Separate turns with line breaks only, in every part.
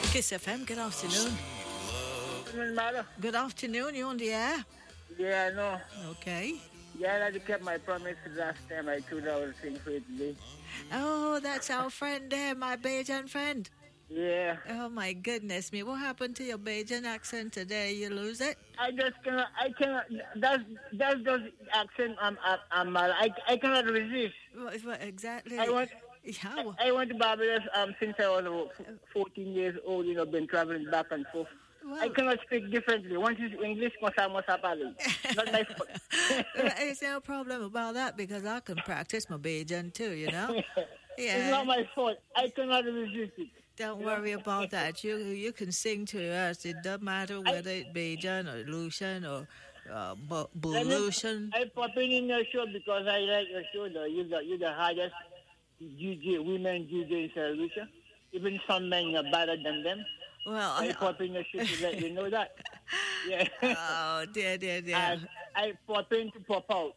Kiss FM, good afternoon.
Matter.
Good afternoon, you on the air?
Yeah, I know.
Okay.
Yeah, I had to keep my promise last time I told I would sing for it today.
Oh, that's our friend there, my Bajan friend.
Yeah.
Oh my goodness me, what happened to your Bajan accent today? You lose it?
I cannot, that's just accent, I cannot resist.
What exactly?
I want,
Yeah.
I went to Barbados, since I was about 14 years old, been traveling back and forth.
Well,
I cannot speak differently. Once it's English, must apologize. Not my fault.
There's no problem about that because I can practice my Bajan too, you know? Yeah.
It's not my fault. I cannot resist it.
Don't worry about that. You can sing to us. It doesn't matter whether it's Bajan or Lucian or Bolution.
I pop in your show because I like your show. Though. You're the hardest women DJ in St. Lucia. Even some men are better than them.
Well,
I pop in your show to let you know that. Yeah.
Oh, dear.
I pop in to pop out.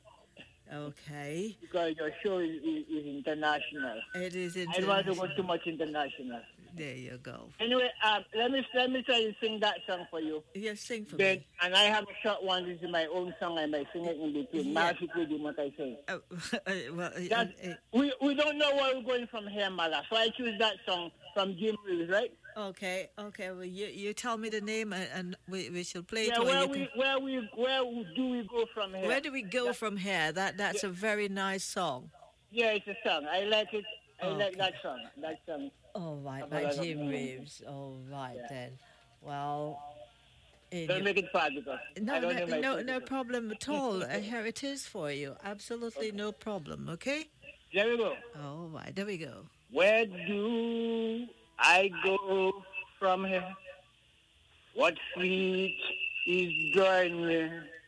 Okay.
Because your show is international.
It is
I
international.
don't want to go too much international.
There you go.
Anyway, let me try to sing that song for you.
Yes, sing for
Then,
me.
and I have a short one. This is my own song. I might sing it in between.
Yeah.
Magically, what I say.
Well,
We don't know where we're going from here, Mala. So I choose that song from Jim Reeves, right?
okay. Well, you tell me the name and we shall play it.
Yeah,
or
where do we go from here?
where do we go from here? That's a very nice song.
Yeah, it's a song. I like it. I like
Okay.
that song. That song.
All right,
Something
by
like
Jim
that.
Reeves. All right
Yeah.
then. Well,
Don't make it fast because I don't know my
no
favorite.
problem at all. Here it is for you. Absolutely no problem. Okay.
There we go.
All right, there we go.
Where do I go from here? What sweet is drawing me?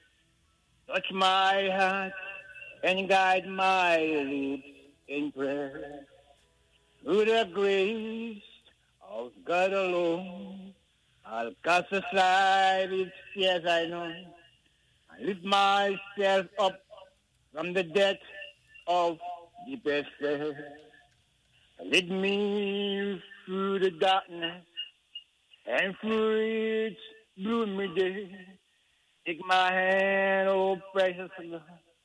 Touch my heart and guide my lips in prayer. Through the grace of God alone, I'll cast aside its fears I know. I lift myself up from the depth of deepest fear. Lead me through the darkness and through its gloomy day. Take my hand, oh precious Lord,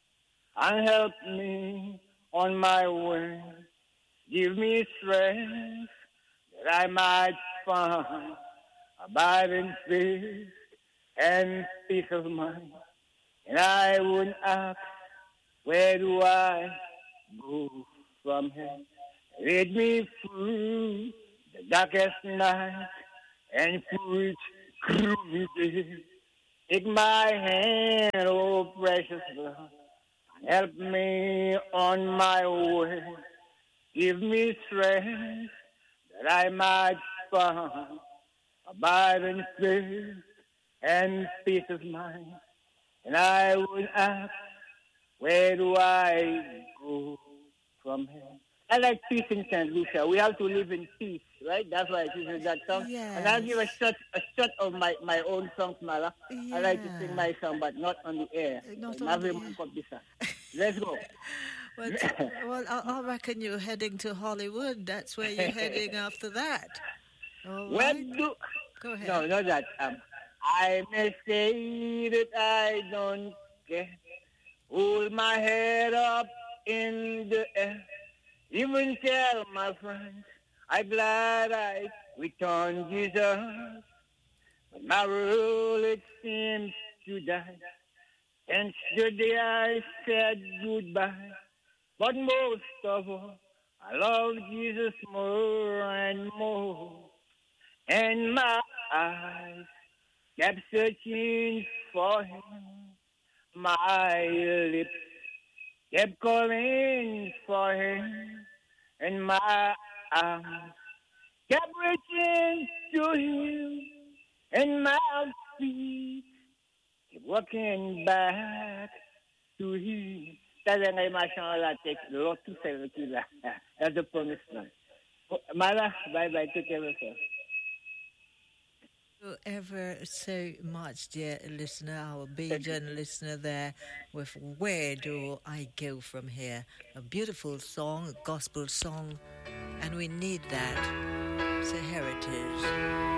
and help me on my way. Give me strength that I might find abiding faith and peace of mind. And I would ask, where do I go from here? Lead me through the darkest night and through its gloomy day. Take my hand, oh precious Lord, and help me on my way. Give me strength that I might find abiding faith and peace of mind. And I would ask, where do I go from here? I like peace in St. Lucia. We have to live in peace, right? That's why I choose that song.
Yes.
And I'll give a shot of my own songs, Mala. I like to sing my song, but not on the air.
Not on the air.
Let's go.
Well, I reckon you're heading to Hollywood. That's where you're heading after that. All
Where
right.
do...
Go ahead.
No, not that. I may say that I don't care. Hold my head up in the air. Even tell my friends I'm glad I returned Jesus. But my role it seems to die. Since the day I said goodbye. But most of all, I love Jesus more and more. And my eyes kept searching for him. My lips kept calling for him. And my arms kept reaching to him. And my feet kept walking back to him. Kaya ngay mashallah take the Lord to say that. That's the promised land. Mala, bye-bye. Take care of yourself.
Thank you ever so much, dear listener, our Bajan listener there with Where Do I Go From Here? A beautiful song, a gospel song, and we need that.